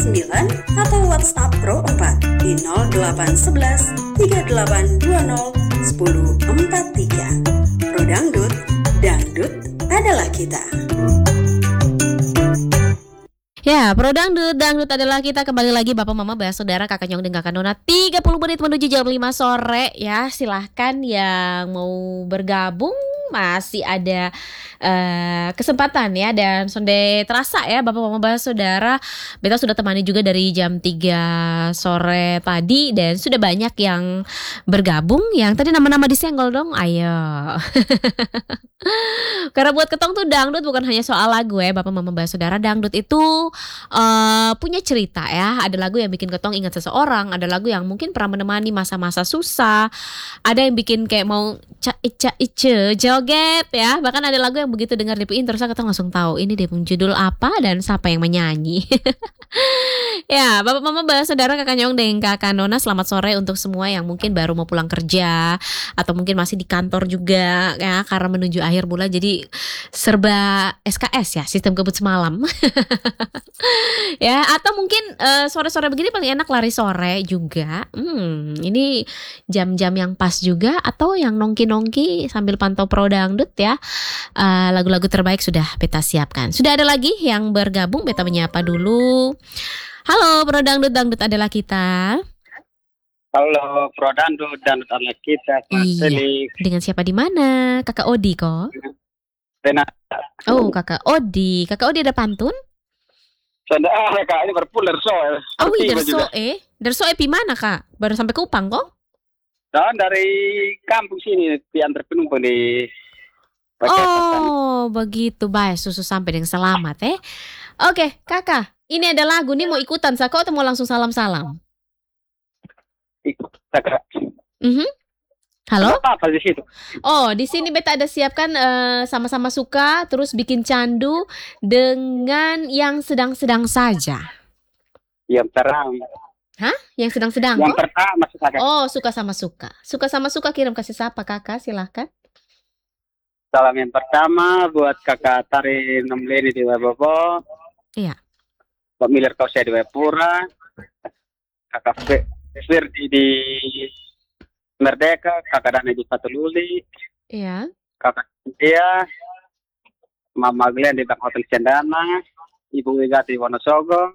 atau WhatsApp Pro 4 di 0811 3820 1043. Pro Dangdut, dangdut adalah kita. Ya, Pro Dangdut, dangdut adalah kita. Kembali lagi Bapak Mama Bah Saudara, Kakak Nyong dan Kakak Nona. 30 menit menuju jam 5 sore ya. Silahkan yang mau bergabung, masih ada kesempatan ya. Dan sonde terasa ya Bapak Mama Bah Saudara. Beta sudah temani juga dari jam 3 sore tadi. Dan sudah banyak yang bergabung. Yang tadi nama-nama disenggol dong. Ayo. Karena buat ketong tuh dangdut bukan hanya soal lagu ya Bapak Mama Bah Saudara. Dangdut itu punya cerita ya. Ada lagu yang bikin ketong ingat seseorang, ada lagu yang mungkin pernah menemani masa-masa susah, ada yang bikin kayak mau ice joget ya. Bahkan ada lagu yang begitu dengar di intro ketong langsung tahu ini dia punya judul apa dan siapa yang menyanyi. Ya, Bapak Mama Bah Saudara, Kakak Nyong dan Kakak Nona, selamat sore untuk semua yang mungkin baru mau pulang kerja atau mungkin masih di kantor juga ya, karena menuju akhir bulan jadi serba SKS ya, sistem kebut semalam. Ya, atau mungkin sore-sore begini paling enak lari sore juga. Ini jam-jam yang pas juga, atau yang nongki-nongki sambil pantau Pro Dangdut ya. Lagu-lagu terbaik sudah beta siapkan. Sudah ada lagi yang bergabung, beta menyapa dulu. Halo Pro Dangdut, dangdut adalah kita. Halo Pro Dangdut, dangdut adalah kita. Iya. Dengan siapa di mana? Kakak Odi kok. Benar. Oh, Kakak Odi. Kakak Odi ada pantun? Kak, ini berpul Derso. Oh iya, Derso pi mana Kak? Baru sampai Kupang kok? Dan dari kampung sini diantar penumpang di Oh, begitu. Baik, susu sampai dengan selamat Oke, Kakak. Ini ada lagu nih, mau ikutan Sako atau mau langsung salam-salam? Ikut Kak. Halo? Apa di situ? Oh, di sini beta ada siapkan sama-sama suka, terus bikin candu dengan yang sedang-sedang saja. Yang terang. Hah? Yang sedang-sedang? Yang pertama Kak. Oh, suka sama suka. Suka sama suka kirim kasih siapa Kakak, silahkan. Salam yang pertama buat Kakak Tari Nomleni di Webobo. Iya. Pemilir kau saya di Wepura. Kakak Firdi di Merdeka, Kakak Dana di Patululi. Iya. Kakak Cynthia, Mama Glenn di Bank Hotel Cendana, Ibu Wigati di Wonosogo,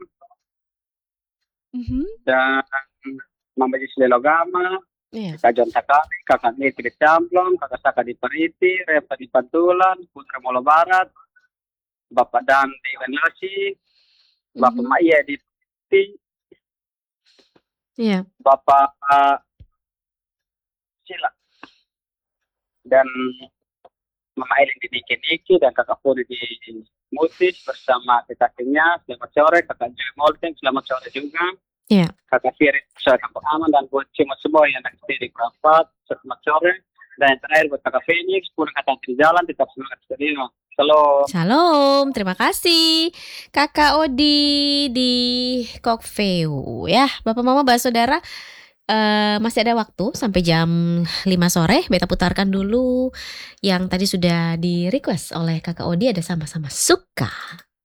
dan Mama Gisle Logama, Kakak John Takari, Kakak Niti di Camplong, Kakak Saka di Pariti, Repa di Pantulan, Putra Molo Barat, Bapak Dan di Wenlasi, Bapak Maya di Pariti, Bapak Sila, dan Mama Elin di Niki dan Kakak Puri di Mutis bersama kakaknya. Selamat sore, Kakak Joy Molten, selamat sore juga. Iya. Kakak Firin, Pusat Kampung Aman, dan buat Cimo semua yang anak di Kerapat, selamat sore. Dan yang terakhir buat Kakak Phoenix, pulang kata di jalan, tetap semangat setia. Shalom. Shalom, terima kasih Kakak Odi di Kokveu ya. Bapak Mama Bah Saudara, masih ada waktu sampai jam 5 sore. Beta putarkan dulu yang tadi sudah di request oleh Kakak Odi, ada sama-sama suka.